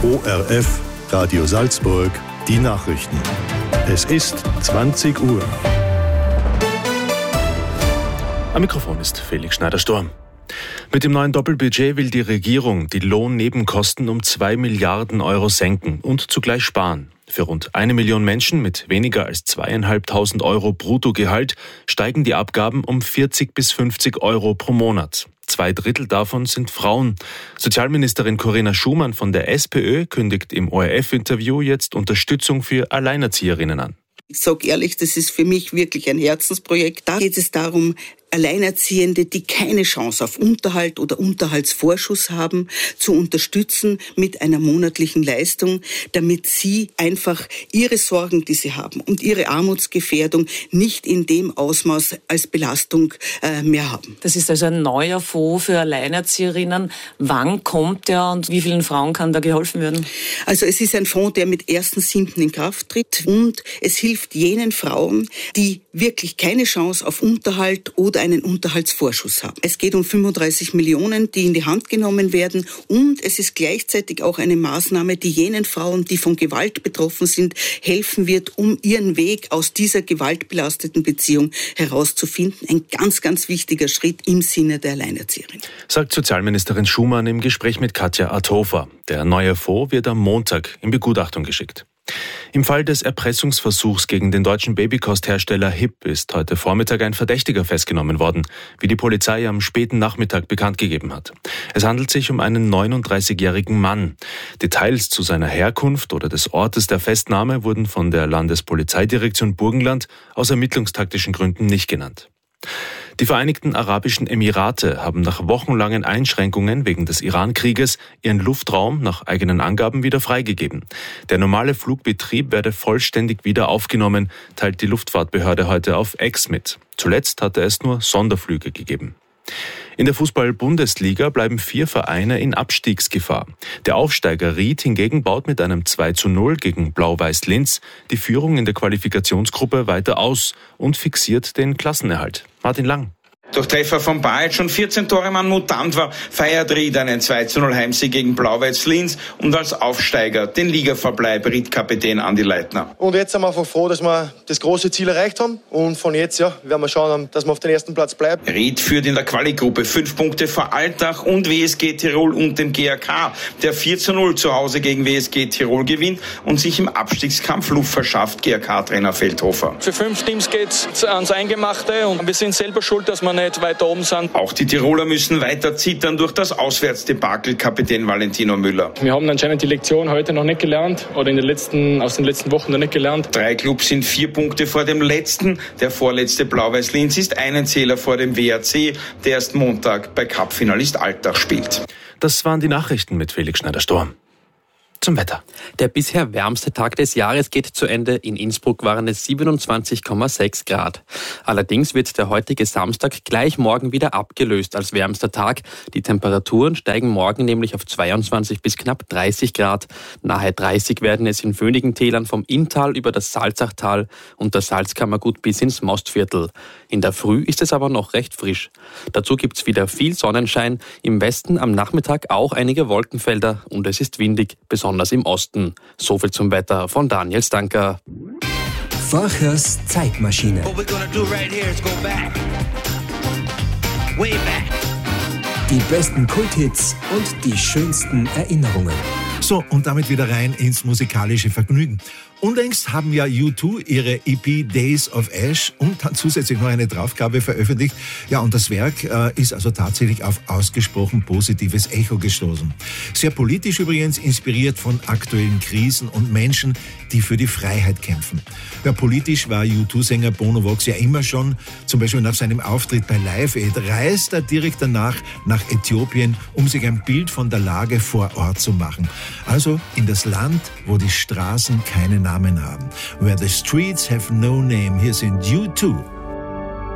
ORF, Radio Salzburg, die Nachrichten. Es ist 20 Uhr. Am Mikrofon ist Felix Schneider-Storm. Mit dem neuen Doppelbudget will die Regierung die Lohnnebenkosten um 2 Milliarden Euro senken und zugleich sparen. Für rund 1 Million Menschen mit weniger als 2.500 Euro Bruttogehalt steigen die Abgaben um 40 bis 50 Euro pro Monat. 2/3 davon sind Frauen. Sozialministerin Corinna Schumann von der SPÖ kündigt im ORF-Interview jetzt Unterstützung für Alleinerzieherinnen an. Ich sage ehrlich, das ist für mich wirklich ein Herzensprojekt. Da geht es darum, Alleinerziehende, die keine Chance auf Unterhalt oder Unterhaltsvorschuss haben, zu unterstützen mit einer monatlichen Leistung, damit sie einfach ihre Sorgen, die sie haben und ihre Armutsgefährdung nicht in dem Ausmaß als Belastung mehr haben. Das ist also ein neuer Fonds für Alleinerzieherinnen. Wann kommt der und wie vielen Frauen kann da geholfen werden? Also es ist ein Fonds, der mit 1.7. in Kraft tritt und es hilft jenen Frauen, die wirklich keine Chance auf Unterhalt oder einen Unterhaltsvorschuss haben. Es geht um 35 Millionen, die in die Hand genommen werden und es ist gleichzeitig auch eine Maßnahme, die jenen Frauen, die von Gewalt betroffen sind, helfen wird, um ihren Weg aus dieser gewaltbelasteten Beziehung herauszufinden. Ein ganz, ganz wichtiger Schritt im Sinne der Alleinerzieherin. Sagt Sozialministerin Schumann im Gespräch mit Katja Athofer. Der neue Fonds wird am Montag in Begutachtung geschickt. Im Fall des Erpressungsversuchs gegen den deutschen Babykosthersteller HIP ist heute Vormittag ein Verdächtiger festgenommen worden, wie die Polizei am späten Nachmittag bekannt gegeben hat. Es handelt sich um einen 39-jährigen Mann. Details zu seiner Herkunft oder des Ortes der Festnahme wurden von der Landespolizeidirektion Burgenland aus ermittlungstaktischen Gründen nicht genannt. Die Vereinigten Arabischen Emirate haben nach wochenlangen Einschränkungen wegen des Iran-Krieges ihren Luftraum nach eigenen Angaben wieder freigegeben. Der normale Flugbetrieb werde vollständig wieder aufgenommen, teilt die Luftfahrtbehörde heute auf X mit. Zuletzt hatte es nur Sonderflüge gegeben. In der Fußball-Bundesliga bleiben 4 Vereine in Abstiegsgefahr. Der Aufsteiger Ried hingegen baut mit einem 2:0 gegen Blau-Weiß Linz die Führung in der Qualifikationsgruppe weiter aus und fixiert den Klassenerhalt. Martin Lang. Durch Treffer von Balic und 14 Tore Mann Mutant war, feiert Ried einen 2:0 Heimsieg gegen Blau-Weiß Linz und als Aufsteiger den Ligaverbleib Ried-Kapitän Andi Leitner. Und jetzt sind wir einfach froh, dass wir das große Ziel erreicht haben und von jetzt werden wir schauen, dass wir auf den ersten Platz bleiben. Ried führt in der Quali-Gruppe 5 Punkte vor Altach und WSG Tirol und dem GAK, der 4:0 zu Hause gegen WSG Tirol gewinnt und sich im Abstiegskampf Luft verschafft, GAK-Trainer Feldhofer. Für 5 Teams geht's ans Eingemachte und wir sind selber schuld, dass wir nicht weiter oben sind. Auch die Tiroler müssen weiter zittern durch das Auswärtsdebakel, Kapitän Valentino Müller. Wir haben anscheinend die Lektion heute noch nicht gelernt oder aus den letzten Wochen noch nicht gelernt. 3 Clubs sind 4 Punkte vor dem letzten. Der vorletzte Blau-Weiß Linz ist einen Zähler vor dem WAC, der erst Montag bei Cup-Finalist Altach spielt. Das waren die Nachrichten mit Felix Schneider-Storm. Zum Wetter. Der bisher wärmste Tag des Jahres geht zu Ende. In Innsbruck waren es 27,6 Grad. Allerdings wird der heutige Samstag gleich morgen wieder abgelöst als wärmster Tag. Die Temperaturen steigen morgen nämlich auf 22 bis knapp 30 Grad. Nahe 30 werden es in wenigen Tälern vom Inntal über das Salzachtal und das Salzkammergut bis ins Mostviertel. In der Früh ist es aber noch recht frisch. Dazu gibt's wieder viel Sonnenschein. Im Westen am Nachmittag auch einige Wolkenfelder und es ist windig, besonders im Osten. So viel zum Wetter von Daniel Stanker. Forchers Zeitmaschine. Die besten Kulthits und die schönsten Erinnerungen. So, und damit wieder rein ins musikalische Vergnügen. Unlängst haben ja U2 ihre EP Days of Ash und dann zusätzlich noch eine Draufgabe veröffentlicht. Ja, und das Werk ist also tatsächlich auf ausgesprochen positives Echo gestoßen. Sehr politisch übrigens, inspiriert von aktuellen Krisen und Menschen, die für die Freiheit kämpfen. Ja, politisch war U2-Sänger Bono Vox ja immer schon, zum Beispiel nach seinem Auftritt bei Live Aid, reist er direkt danach nach Äthiopien, um sich ein Bild von der Lage vor Ort zu machen. Also in das Land, wo die Straßen keine Namen haben. Where the streets have no name. Hier sind U2.